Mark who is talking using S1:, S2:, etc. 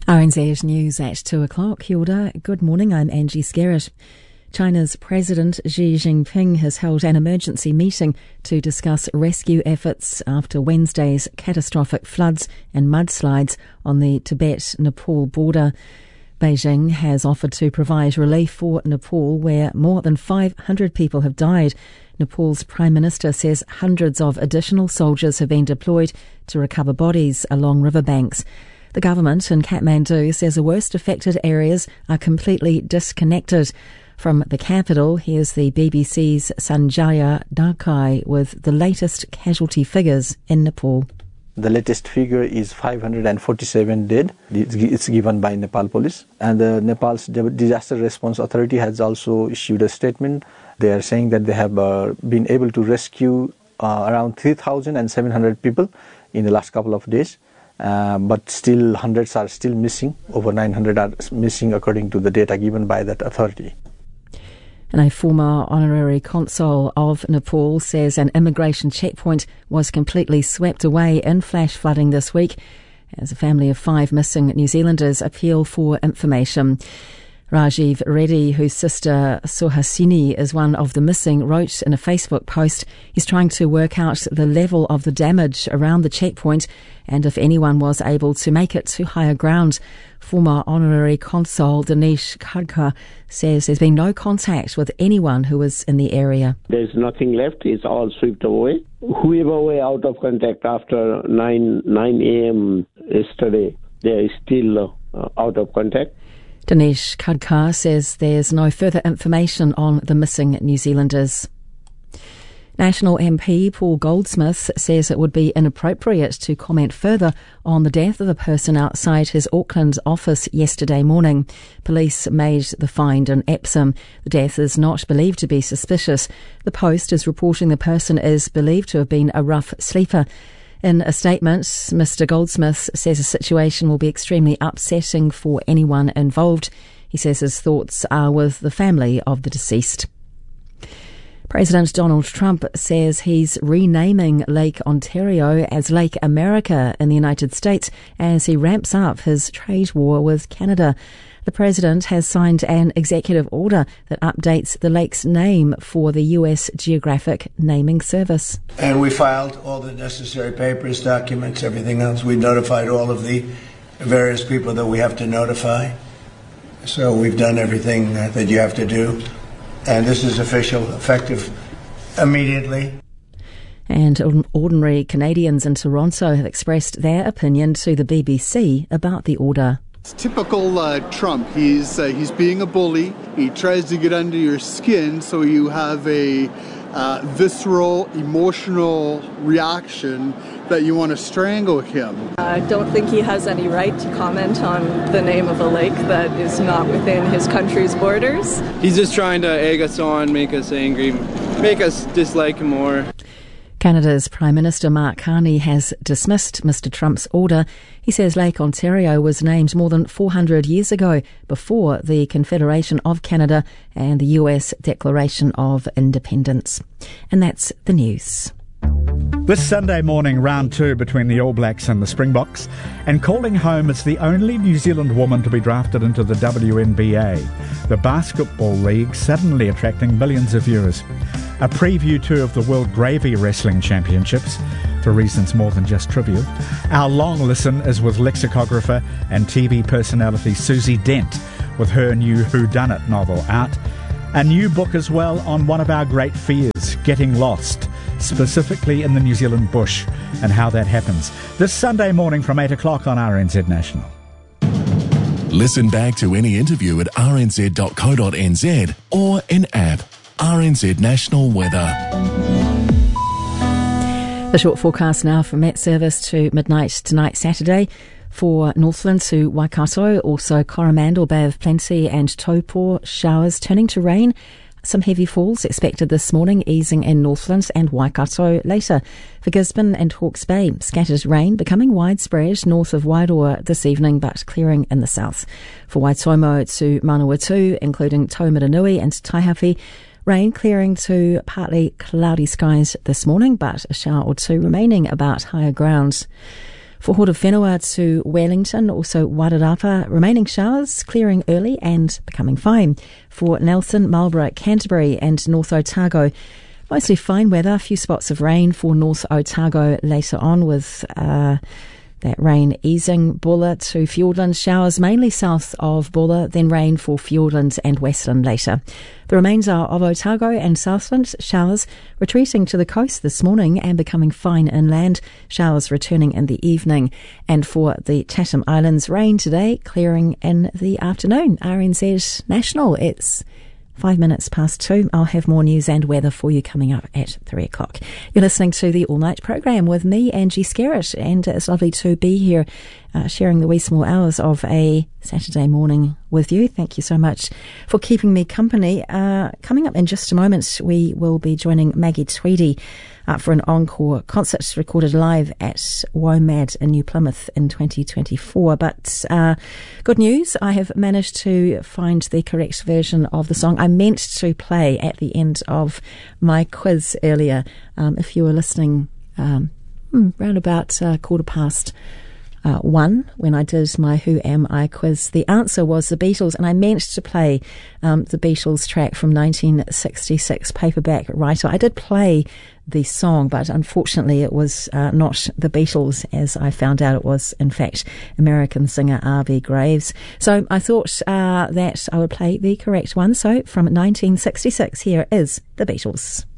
S1: RNZ News at 2 o'clock. Kia ora. Good morning, I'm Angie Skerritt. China's President Xi Jinping has held an emergency meeting to discuss rescue efforts after Wednesday's catastrophic floods and mudslides on the Tibet-Nepal border. Beijing has offered to provide relief for Nepal, where more than 500 people have died. Nepal's Prime Minister says hundreds of additional soldiers have been deployed to recover bodies along riverbanks. The government in Kathmandu says the worst affected areas are completely disconnected. From the capital, here's the BBC's Sanjaya Darkai with the latest casualty figures in Nepal.
S2: The latest figure is 547 dead. It's given by Nepal police. And Nepal's Disaster Response Authority has also issued a statement. They are saying that they have been able to rescue around 3,700 people in the last couple of days. But still hundreds are still missing. Over 900 are missing according to the data given by that authority.
S1: And a former honorary consul of Nepal says an immigration checkpoint was completely swept away in flash flooding this week as a family of 5 missing New Zealanders appeal for information. Rajiv Reddy, whose sister Suhasini is one of the missing, wrote in a Facebook post he's trying to work out the level of the damage around the checkpoint and if anyone was able to make it to higher ground. Former honorary consul Dinesh Khadka says there's been no contact with anyone who was in the area.
S3: There's nothing left. It's all swept away. Whoever were out of contact after 9 a.m. yesterday, they are still out of contact.
S1: Dinesh Khadka says there's no further information on the missing New Zealanders. National MP Paul Goldsmith says it would be inappropriate to comment further on the death of a person outside his Auckland office yesterday morning. Police made the find in Epsom. The death is not believed to be suspicious. The Post is reporting the person is believed to have been a rough sleeper. In a statement, Mr Goldsmith says the situation will be extremely upsetting for anyone involved. He says his thoughts are with the family of the deceased. President Donald Trump says he's renaming Lake Ontario as Lake America in the United States as he ramps up his trade war with Canada. The president has signed an executive order that updates the lake's name for the U.S. Geographic Naming Service.
S4: And we filed all the necessary papers, documents, everything else. We notified all of the various people that we have to notify. So we've done everything that you have to do. And this is official, effective immediately.
S1: And ordinary Canadians in Toronto have expressed their opinion to the BBC about the order.
S5: It's typical Trump. He's being a bully. He tries to get under your skin, so you have a visceral, emotional reaction that you want to strangle him.
S6: I don't think he has any right to comment on the name of a lake that is not within his country's borders.
S7: He's just trying to egg us on, make us angry, make us dislike him more.
S1: Canada's Prime Minister Mark Carney has dismissed Mr Trump's order. He says Lake Ontario was named more than 400 years ago, before the Confederation of Canada and the US Declaration of Independence. And that's the news.
S8: This Sunday morning, round 2 between the All Blacks and the Springboks, and calling home as the only New Zealand woman to be drafted into the WNBA, the Basketball League suddenly attracting millions of viewers. A preview too of the World Gravy Wrestling Championships, for reasons more than just trivial. Our long listen is with lexicographer and TV personality Susie Dent, with her new Whodunit novel out. A new book as well on one of our great fears, getting lost, specifically in the New Zealand bush, and how that happens. This Sunday morning from 8 o'clock on RNZ National.
S9: Listen back to any interview at rnz.co.nz or in app. RNZ National Weather.
S1: The short forecast now from Met Service to midnight tonight, Saturday. For Northland to Waikato, also Coromandel, Bay of Plenty and Taupo, showers turning to rain. Some heavy falls expected this morning, easing in Northland and Waikato later. For Gisborne and Hawke's Bay, scattered rain becoming widespread north of Wairoa this evening, but clearing in the south. For Waitomo to Manawatu, including Taumaranui and Taihape, rain clearing to partly cloudy skies this morning, but a shower or two remaining about higher ground. For Horowhenua to Wellington, also Wairarapa, remaining showers, clearing early and becoming fine. For Nelson, Marlborough, Canterbury and North Otago, mostly fine weather, a few spots of rain for North Otago later on with that rain easing. Bulla to Fiordland, showers mainly south of Bulla, then rain for Fiordland and Westland later. The remains are of Otago and Southland, showers retreating to the coast this morning and becoming fine inland, showers returning in the evening. And for the Chatham Islands, rain today, clearing in the afternoon. RNZ National, it's 5 minutes past 2. I'll have more news and weather for you coming up at 3 o'clock. You're listening to the All Night programme with me, Angie Skerritt, and it's lovely to be here sharing the wee small hours of a Saturday morning with you. Thank you so much for keeping me company. Coming up in just a moment, we will be joining Maggie Tweedy for an encore concert recorded live at WOMAD in New Plymouth in 2024. But good news, I have managed to find the correct version of the song I meant to play at the end of my quiz earlier. If you were listening round about 1:15 when I did my Who Am I quiz, the answer was the Beatles, and I meant to play the Beatles track from 1966, Paperback Writer. I did play the song, but unfortunately it was not the Beatles, as I found out it was, in fact, American singer R.B. Graves. So I thought that I would play the correct one. So from 1966, here is the Beatles.